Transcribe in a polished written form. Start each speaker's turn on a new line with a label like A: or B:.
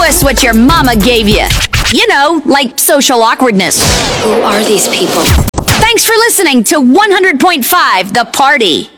A: us what your mama gave you. You know, like social awkwardness.
B: Who are these people?
A: Thanks for listening to 100.5 The Party.